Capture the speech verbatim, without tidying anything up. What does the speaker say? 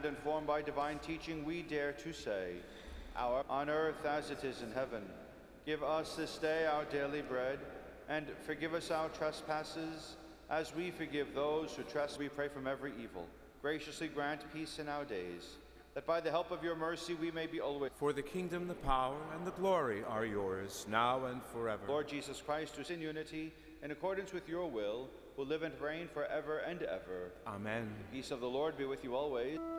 informed by divine teaching, we dare to say, Our on earth as it is in heaven. Give us this day our daily bread, and forgive us our trespasses, as we forgive those who trespass. We pray from every evil. Graciously grant peace in our days, that by the help of your mercy we may be always. For the kingdom, the power, and the glory are yours, now and forever. Lord Jesus Christ, who is in unity, in accordance with your will, who live and reign forever and ever. Amen. The peace of the Lord be with you always.